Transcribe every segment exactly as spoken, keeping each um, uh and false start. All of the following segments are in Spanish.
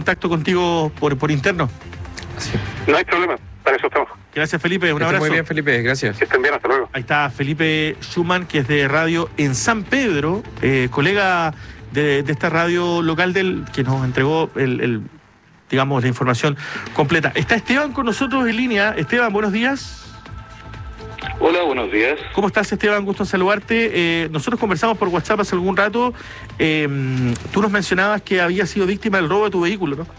contacto contigo por, por interno. Sí. No hay problema, para eso estamos. Gracias, Felipe, un que abrazo. Muy bien, Felipe, gracias. Que estén bien, hasta luego. Ahí está Felipe Schumann, que es de radio en San Pedro, eh, colega de, de esta radio local del que nos entregó el, el, digamos, la información completa. Está Esteban con nosotros en línea. Esteban, buenos días. Hola, buenos días. ¿Cómo estás, Esteban? Gusto en saludarte. Eh, nosotros conversamos por WhatsApp hace algún rato. Eh, tú nos mencionabas que habías sido víctima del robo de tu vehículo, ¿no?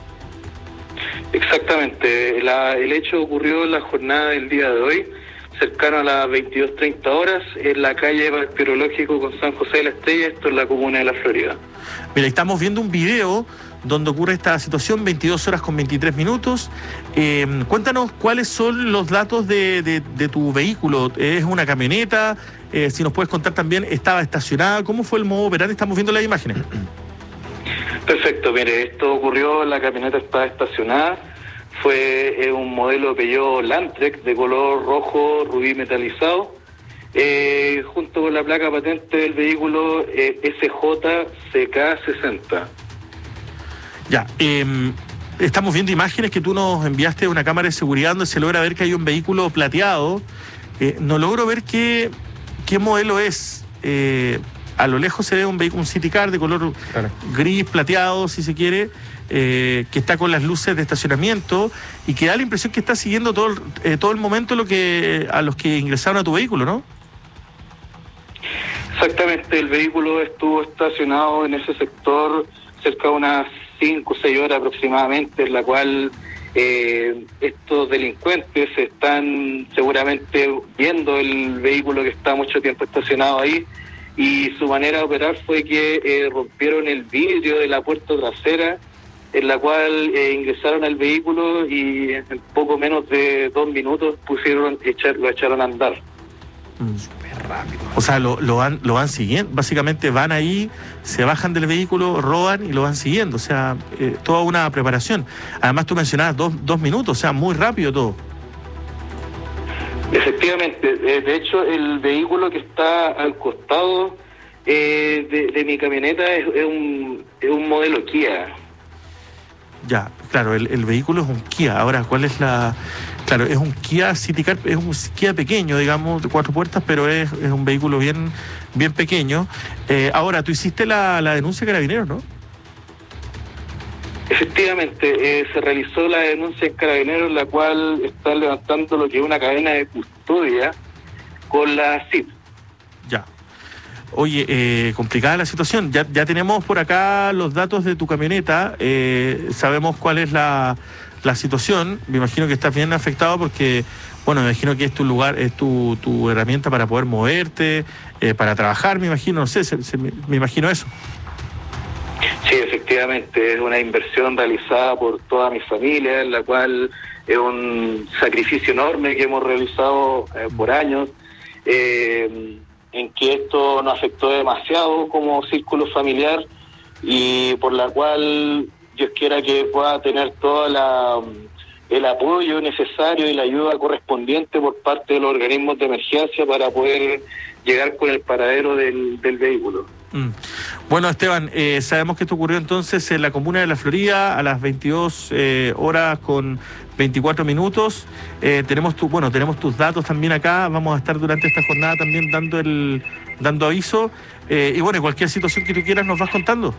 Exactamente. La, el hecho ocurrió en la jornada del día de hoy, cercano a las veintidós treinta horas, en la calle Bacteriológico con San José de la Estrella, esto en la comuna de La Florida. Mira, estamos viendo un video donde ocurre esta situación, veintidós horas con veintitrés minutos. Eh, cuéntanos cuáles son los datos de, de, de tu vehículo. ¿Es una camioneta? Eh, si nos puedes contar también, ¿estaba estacionada? ¿Cómo fue el modo operante? Estamos viendo las imágenes. Perfecto, mire, esto ocurrió, la camioneta estaba estacionada, fue eh, un modelo Peugeot Landtrek de color rojo rubí metalizado, eh, junto con la placa patente del vehículo eh, S J C K sesenta. Ya, eh, estamos viendo imágenes que tú nos enviaste de una cámara de seguridad donde se logra ver que hay un vehículo plateado. Eh, no logro ver qué, qué modelo es. Eh, a lo lejos se ve un vehículo, un City Car de color claro. gris, plateado, si se quiere, eh, que está con las luces de estacionamiento y que da la impresión que está siguiendo todo el, eh, todo el momento lo que a los que ingresaron a tu vehículo, ¿no? Exactamente, el vehículo estuvo estacionado en ese sector cerca de unas cinco o seis horas aproximadamente, en la cual eh, estos delincuentes están seguramente viendo el vehículo que está mucho tiempo estacionado ahí, y su manera de operar fue que eh, rompieron el vidrio de la puerta trasera, en la cual eh, ingresaron al vehículo y en poco menos de dos minutos pusieron echar, lo echaron a andar. Mm. Súper rápido. O sea, lo, lo, van, lo van siguiendo, básicamente van ahí, se bajan del vehículo, roban y lo van siguiendo, o sea, eh, toda una preparación. Además tú mencionabas dos, dos minutos, o sea, muy rápido todo. Efectivamente, de hecho el vehículo que está al costado eh, de, de mi camioneta es, es, un, es un modelo Kia. Ya, claro, el, el vehículo es un Kia. Ahora, ¿cuál es la...? Claro, es un Kia City Car, es un Kia pequeño, digamos, de cuatro puertas, pero es, es un vehículo bien, bien pequeño. Eh, ahora, tú hiciste la, la denuncia de Carabineros, ¿no? Efectivamente, eh, se realizó la denuncia en Carabineros, en la cual están levantando lo que es una cadena de custodia con la C I P. Ya. Oye, eh, complicada la situación. Ya, ya tenemos por acá los datos de tu camioneta, eh, sabemos cuál es la, la situación. Me imagino que estás bien afectado porque, bueno, me imagino que es tu lugar, es tu, tu herramienta para poder moverte, eh, para trabajar, me imagino, no sé, se, se, me, me imagino eso. Sí, efectivamente, es una inversión realizada por toda mi familia, en la cual es un sacrificio enorme que hemos realizado eh, por años, eh, en que esto nos afectó demasiado como círculo familiar y por la cual Dios quiera que pueda tener todo la, el apoyo necesario y la ayuda correspondiente por parte de los organismos de emergencia para poder llegar con el paradero del, del vehículo. Mm. Bueno, Esteban, eh, sabemos que esto ocurrió entonces en la comuna de La Florida a las veintidós eh, horas con veinticuatro minutos. Eh, tenemos tu, bueno, tenemos tus datos también acá. Vamos a estar durante esta jornada también dando el dando aviso. Eh, y bueno, cualquier situación que tú quieras nos vas contando.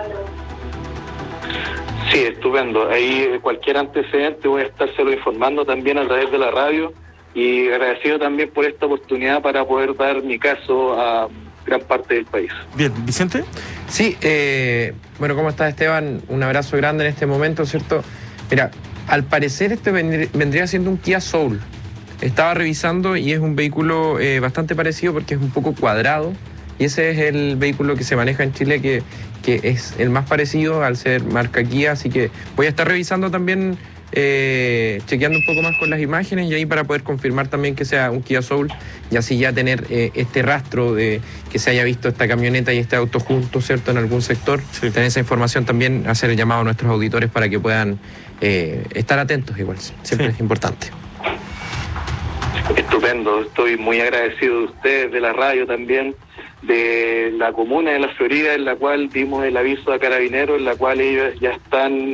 Sí, estupendo. Ahí cualquier antecedente voy a estárselo informando también a través de la radio y agradecido también por esta oportunidad para poder dar mi caso a gran parte del país. Bien, Vicente. Sí, eh, bueno, ¿cómo estás, Esteban? Un abrazo grande en este momento, ¿cierto? Mira, al parecer este vendría, vendría siendo un Kia Soul. Estaba revisando y es un vehículo eh, bastante parecido porque es un poco cuadrado y ese es el vehículo que se maneja en Chile que, que es el más parecido al ser marca Kia, así que voy a estar revisando también, eh, chequeando un poco más con las imágenes y ahí para poder confirmar también que sea un Kia Soul y así ya tener eh, este rastro de que se haya visto esta camioneta y este auto juntos, ¿cierto?, en algún sector. Sí. Tener esa información también, hacer el llamado a nuestros auditores para que puedan eh, estar atentos igual, siempre sí. Es importante. Estupendo, estoy muy agradecido de ustedes, de la radio también, de la comuna de La Florida, en la cual dimos el aviso a Carabineros, en la cual ellos ya están